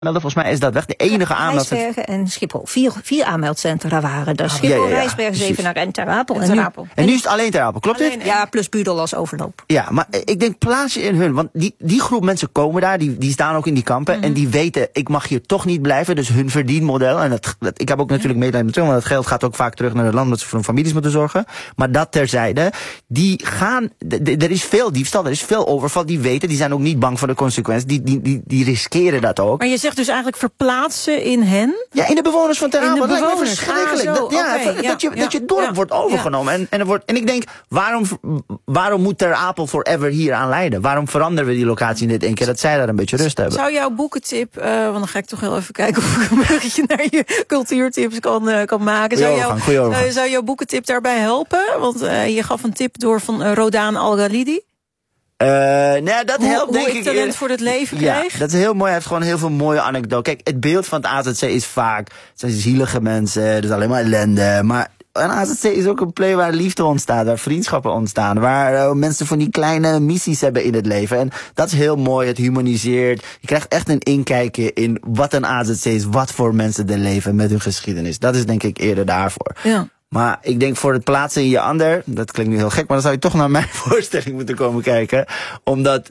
Volgens mij is dat weg. De enige aanmeldcentra. Rijsbergen en Schiphol. 4 aanmeldcentra waren er. Schiphol, Rijsbergen, Zevenaar en Ter Apel. En nu is het alleen Ter Apel, klopt dit? Ja, plus Budel als overloop. Ja, maar ik denk plaats je in hun. Want die groep mensen komen daar, die staan ook in die kampen. En die weten, ik mag hier toch niet blijven. Dus hun verdienmodel. En ik heb ook natuurlijk medelijden met hun. Want dat geld gaat ook vaak terug naar het land. Omdat ze voor hun families moeten zorgen. Maar dat terzijde. Die gaan, er is veel diefstal, er is veel overval. Die weten, die zijn ook niet bang voor de consequenties. Die riskeren dat ook. Maar je zegt dus eigenlijk verplaatsen in hen? Ja, in de bewoners van Ter Apel. Dat lijkt me bewoners. verschrikkelijk. Dat je dorp wordt overgenomen. En ik denk, waarom moet Ter Apel forever hier aan leiden? Waarom veranderen we die locatie niet één keer? Dat zij daar een beetje rust hebben. Zou jouw boekentip, want dan ga ik toch heel even kijken of ik een bruggetje naar je cultuurtips kan maken. Zou jouw boekentip daarbij helpen? Want je gaf een tip door van Rodaan Al-Ghalidi. Dat helpt denk ik. Hoe ik talent voor het leven krijg. Ja, dat is heel mooi. Hij heeft gewoon heel veel mooie anekdoten. Kijk, het beeld van het AZC is vaak, het zijn zielige mensen, dus alleen maar ellende. Maar een AZC is ook een plek waar liefde ontstaat, waar vriendschappen ontstaan, waar mensen van die kleine missies hebben in het leven. En dat is heel mooi, het humaniseert. Je krijgt echt een inkijkje in wat een AZC is, wat voor mensen er leven met hun geschiedenis. Dat is denk ik eerder daarvoor. Ja. Maar ik denk voor het plaatsen in je ander, dat klinkt nu heel gek, maar dan zou je toch naar mijn voorstelling moeten komen kijken. Omdat,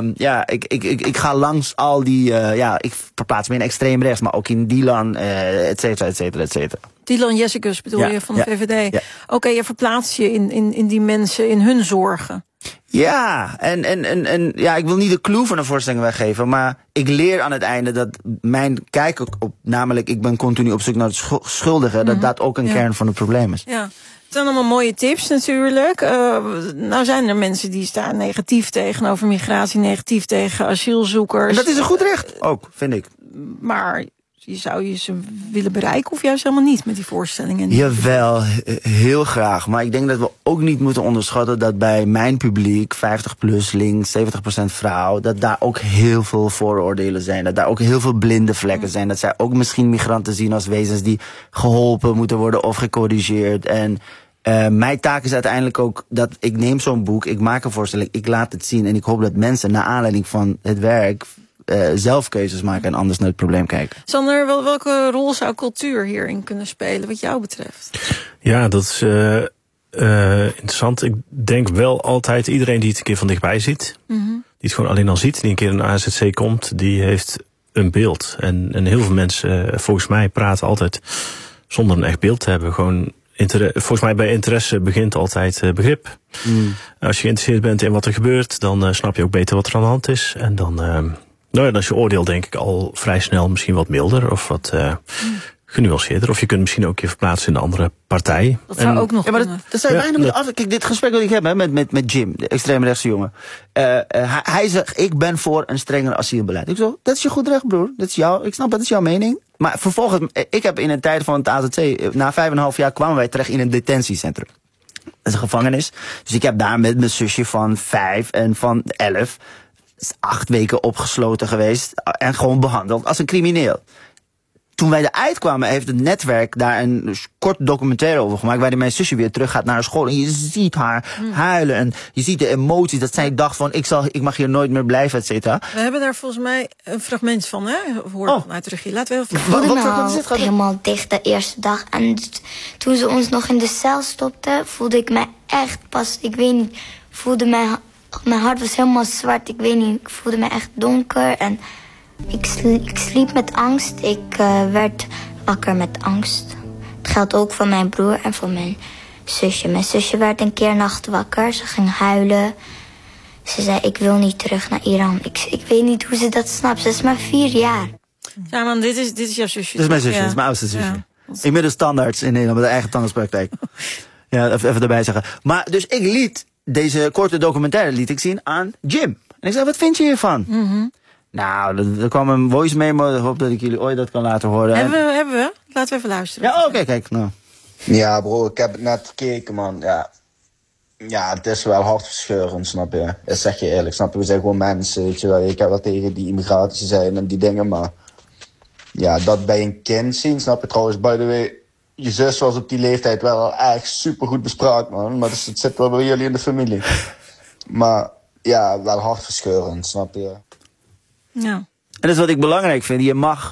ik ga langs al die, ik verplaats me in extreem rechts, maar ook in Dylan, et cetera, et cetera, et cetera. Dylan Jessicus bedoel je, van de VVD. Ja. Oké, je verplaatst je in die mensen, in hun zorgen. Ja, en ik wil niet de clue van een voorstelling weggeven, maar ik leer aan het einde dat mijn kijk op, namelijk ik ben continu op zoek naar het schuldige, dat ook een kern van het probleem is. Ja. Het zijn allemaal mooie tips natuurlijk. Nou zijn er mensen die staan negatief tegenover migratie, negatief tegen asielzoekers. En dat is een goed recht ook, vind ik. Maar zou je ze willen bereiken of juist helemaal niet met die voorstellingen? Jawel, heel graag. Maar ik denk dat we ook niet moeten onderschatten dat bij mijn publiek, 50 plus, links, 70% vrouw, dat daar ook heel veel vooroordelen zijn. Dat daar ook heel veel blinde vlekken zijn. Dat zij ook misschien migranten zien als wezens die geholpen moeten worden of gecorrigeerd. En mijn taak is uiteindelijk ook dat ik neem zo'n boek, ik maak een voorstelling, ik laat het zien en ik hoop dat mensen naar aanleiding van het werk zelf keuzes maken en anders naar het probleem kijken. Sander, welke rol zou cultuur hierin kunnen spelen wat jou betreft? Ja, dat is interessant. Ik denk wel altijd iedereen die het een keer van dichtbij ziet, die het gewoon alleen al ziet, die een keer in een AZC komt, die heeft een beeld. En heel veel mensen, volgens mij, praten altijd zonder een echt beeld te hebben. Gewoon volgens mij bij interesse begint altijd begrip. Als je geïnteresseerd bent in wat er gebeurt, dan snap je ook beter wat er aan de hand is. En dan is je oordeel denk ik al vrij snel misschien wat milder of wat genuanceerder. Of je kunt misschien ook je verplaatsen in een andere partij. Dat zou ook nog dat zijn weinig moeten af. Kijk, dit gesprek dat ik heb met Jim, de extreemrechtse jongen. Hij zegt, ik ben voor een strenger asielbeleid. Ik zo, dat is je goed recht, broer. Dat is ik snap, dat is jouw mening. Maar vervolgens, ik heb in een tijd van het AZC, na 5,5 jaar kwamen wij terecht in een detentiecentrum. Dat is een gevangenis. Dus ik heb daar met mijn zusje van 5 en van 11... 8 weken opgesloten geweest en gewoon behandeld als een crimineel. Toen wij eruit kwamen, heeft het netwerk daar een kort documentaire over gemaakt, waarin mijn zusje weer terug gaat naar haar school. En je ziet haar huilen en je ziet de emoties, dat zij dacht van, ik mag hier nooit meer blijven, et cetera. We hebben daar volgens mij een fragment van, hè? Vanuit de regie. Laten we even helemaal dicht de eerste dag. En toen ze ons nog in de cel stopten, voelde ik mij echt pas, ik weet niet, mijn hart was helemaal zwart, ik weet niet, ik voelde me echt donker en ik sliep met angst. Ik werd wakker met angst. Het geldt ook voor mijn broer en voor mijn zusje. Mijn zusje werd een keer nacht wakker, ze ging huilen. Ze zei, ik wil niet terug naar Iran. Ik weet niet hoe ze dat snapt, ze is maar 4 jaar. Ja man, dit is jouw zusje. Dit is mijn zusje, dit is mijn oudste zusje. Ja. Inmiddels standaards in Nederland met een eigen tandartspraktijk. Ja, even erbij zeggen. Maar dus ik liet deze korte documentaire zien aan Jim. En ik zei, wat vind je hiervan? Nou, er kwam een voice memo. Ik hoop dat ik jullie ooit dat kan laten horen. Hebben we? Laten we even luisteren. Ja, oké, kijk. Nou. Ja, bro, ik heb het net gekeken, man. Ja, het is wel hartverscheurend, snap je? Dat zeg je eerlijk, snap je? We zijn gewoon mensen, weet je wel. Ik heb wel tegen die immigratie zijn en die dingen, maar ja, dat bij een kind zien, snap je? Trouwens, by the way, je zus was op die leeftijd wel echt supergoed bespraakt, man. Maar het zit wel bij jullie in de familie. Maar ja, wel hartverscheurend, snap je? Ja. dat is wat ik belangrijk vind. Je mag